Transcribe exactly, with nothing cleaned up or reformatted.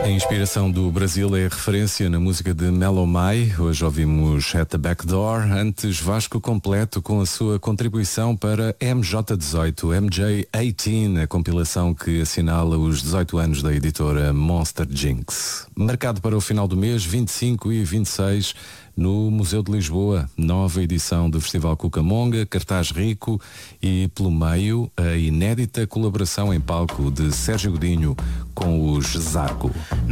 A inspiração do Brasil é referência na música de Melo Mai. Hoje ouvimos At the Back Door. Antes, Vasco completo com a sua contribuição para M J dezoito, M J dezoito, a compilação que assinala os dezoito anos da editora Monster Jinx. Marcado para o final do mês, vinte e cinco e vinte e seis, no Museu de Lisboa, nova edição do Festival Cucamonga, cartaz rico e, pelo meio, a inédita colaboração em palco de Sérgio Godinho com os Zarco.